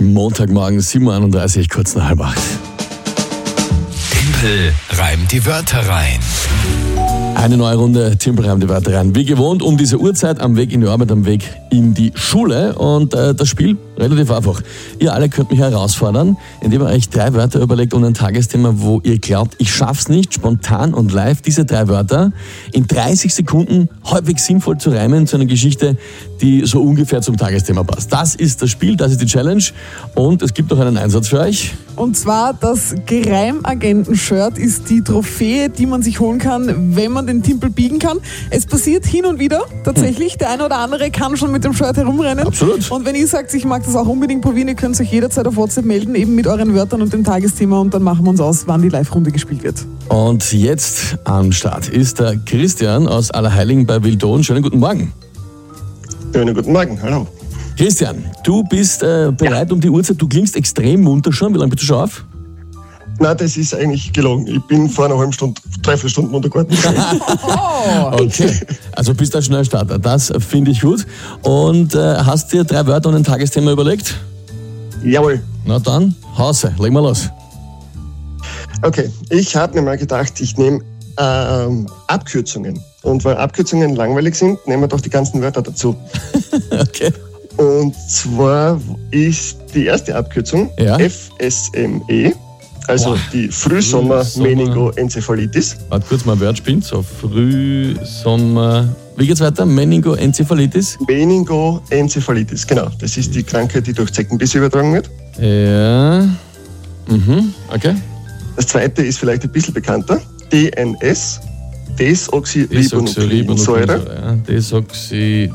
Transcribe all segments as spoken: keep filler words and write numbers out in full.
Montagmorgen, sieben Uhr einunddreißig, kurz nach halb acht. Tempel reimt die Wörter rein. Eine neue Runde, Tempel reimt die Wörter rein. Wie gewohnt, um diese Uhrzeit, am Weg in die Arbeit, am Weg in die Schule. Und äh, das Spiel relativ einfach. Ihr alle könnt mich herausfordern, indem ihr euch drei Wörter überlegt und ein Tagesthema, wo ihr glaubt, ich schaff's nicht, spontan und live diese drei Wörter in dreißig Sekunden halbwegs sinnvoll zu reimen zu einer Geschichte, die so ungefähr zum Tagesthema passt. Das ist das Spiel, das ist die Challenge und es gibt noch einen Einsatz für euch. Und zwar das Geheimagenten-Shirt ist die Trophäe, die man sich holen kann, wenn man den Timpel biegen kann. Es passiert hin und wieder tatsächlich. Hm. Der eine oder andere kann schon mit dem Shirt herumrennen. Absolut. Und wenn ihr sagt, ich mag das auch unbedingt probieren, ihr könnt euch jederzeit auf WhatsApp melden, eben mit euren Wörtern und dem Tagesthema und dann machen wir uns aus, wann die Live-Runde gespielt wird. Und jetzt am Start ist der Christian aus Allerheiligen bei Wildon. Schönen guten Morgen. Schönen guten Morgen, hallo. Christian, du bist äh, bereit ja. um die Uhrzeit. Du klingst extrem munter schon. Wie lange bist du schon auf? Nein, das ist eigentlich gelogen. Ich bin vor einer halben Stunde, dreiviertel Stunden unter Garten. Oh, okay, also bist du ein Schnellstarter. Das finde ich gut. Und äh, hast dir drei Wörter und ein Tagesthema überlegt? Jawohl. Na dann, Hause, leg mal los. Okay, ich habe mir mal gedacht, ich nehme ähm, Abkürzungen. Und weil Abkürzungen langweilig sind, nehmen wir doch die ganzen Wörter dazu. Okay. Und zwar ist die erste Abkürzung ja. F S M E, also Boah. die Frühsommer-Meningoenzephalitis. Warte kurz mal, Wörtspiel. So, Frühsommer... Wie geht's weiter? Meningoenzephalitis? Meningoenzephalitis, genau. Das ist die Krankheit, die durch Zeckenbisse übertragen wird. Ja. Mhm, okay. Das zweite ist vielleicht ein bisschen bekannter. D N S, Desoxyribonukleinsäure. Ja, Desoxy...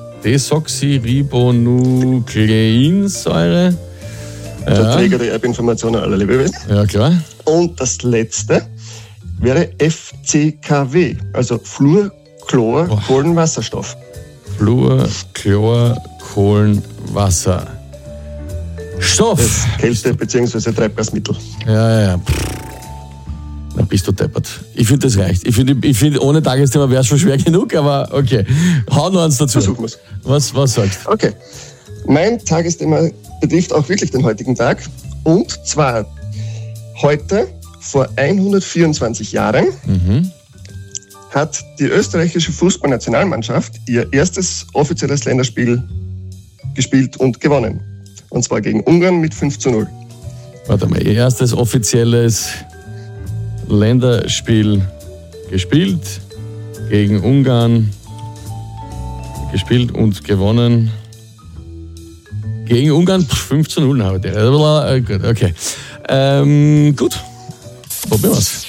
Desoxyribonukleinsäure. Der Ja. Träger der Erbinformationen aller Lebewesen. Ja, klar. Und das letzte wäre F C K W, also Fluorchlor-Kohlenwasserstoff. Fluor, Chlor, Kohlenwasser. Stoff. Das Kälte- bzw. Treibgasmittel. Ja, ja, ja. Na, bist du deppert. Ich finde, das reicht. Ich finde, ich find, ohne Tagesthema wäre es schon schwer genug, aber okay. Hau noch eins dazu. Versuchen wir's. Was, was sagst du? Okay. Mein Tagesthema betrifft auch wirklich den heutigen Tag. Und zwar heute, vor hundertvierundzwanzig Jahren, Mhm. hat die österreichische Fußballnationalmannschaft ihr erstes offizielles Länderspiel gespielt und gewonnen. Und zwar gegen Ungarn mit fünf zu null. Warte mal, ihr erstes offizielles Länderspiel gespielt, gegen Ungarn gespielt und gewonnen. Gegen Ungarn pff, fünf zu null heute. Okay. Ähm, gut. Probieren wir's.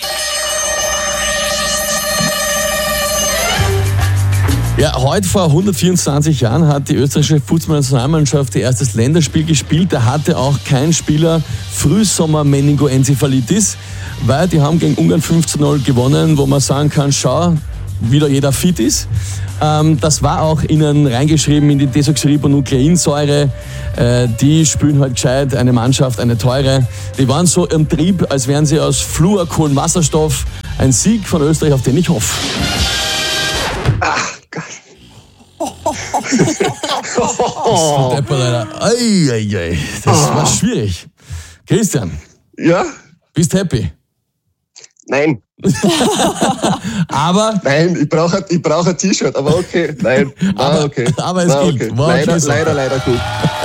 Ja, heute vor hundertvierundzwanzig Jahren hat die österreichische Fußballnationalmannschaft ihr erstes Länderspiel gespielt. Da hatte auch kein Spieler Frühsommer-Meningoenzephalitis, weil die haben gegen Ungarn fünf zu null gewonnen, wo man sagen kann, schau, wieder jeder fit ist. Ähm, das war auch ihnen reingeschrieben in die Desoxyribonukleinsäure. Äh, die spülen halt gescheit, eine Mannschaft, eine teure. Die waren so im Trieb, als wären sie aus Fluorkohlenwasserstoff. Ein Sieg von Österreich, auf den ich hoffe. Ach, geil. Das war deppert, Alter. Ei, ei, ei. Das war schwierig. Christian, Ja? bist happy? Nein. Aber, Nein, ich brauche ich brauch ein T-Shirt, aber okay. Nein. Ah, Aber- okay. aber es ah, gilt. okay. War okay Leider, so. leider, leider gut.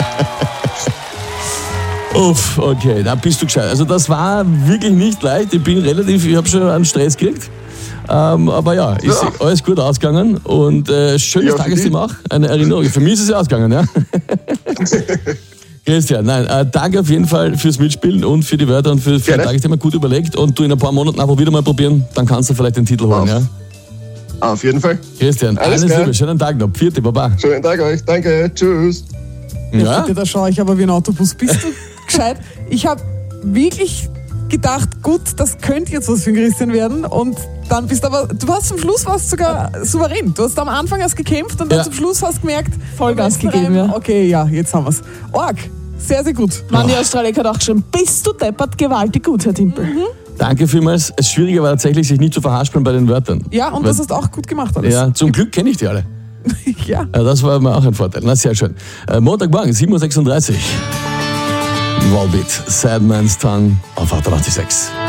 uff, okay, da bist du gescheit. Also das war wirklich nicht leicht. Ich bin relativ, ich habe schon einen Stress gekriegt. Ähm, aber ja, ist Ja. alles gut ausgegangen und äh, schönes Ja, für Tagesthema auch. Eine Erinnerung. Für mich ist es ja ausgegangen, ja. Christian, nein, äh, danke auf jeden Fall fürs Mitspielen und für die Wörter und für, für das Gerne. Tagesthema gut überlegt und du in ein paar Monaten einfach wieder mal probieren, dann kannst du vielleicht den Titel holen, Auf. ja. Auf jeden Fall. Christian, Alles alles klar. Liebe, schönen Tag noch. Vierte, Baba. Schönen Tag euch. Danke. Tschüss. Ja? Bitte, da schaue ich aber wie ein Autobus. Bist du gescheit? Ich habe wirklich gedacht, gut, das könnte jetzt was für den Christian werden und dann bist aber, du hast zum Schluss warst sogar souverän. Du hast am Anfang erst gekämpft und dann Ja. zum Schluss hast gemerkt, Vollgas beim letzten gegeben, Reim, ja. Okay, ja, jetzt haben wir's. Org, sehr, sehr gut. Mann, die Australier hat auch schon, bist du deppert, gewaltig gut, Herr Timpel. Danke vielmals. Das Schwierige war tatsächlich, sich nicht zu verhaspeln bei den Wörtern. Ja, und Weil- das hast du auch gut gemacht alles. Ja, zum Glück kenne ich die alle. ja. Ja, das war mir auch ein Vorteil. Na, sehr schön. Äh, Montagmorgen, sieben Uhr sechsunddreißig. Volbeat, Sad Man's Tongue auf achtundachtzig Komma sechs.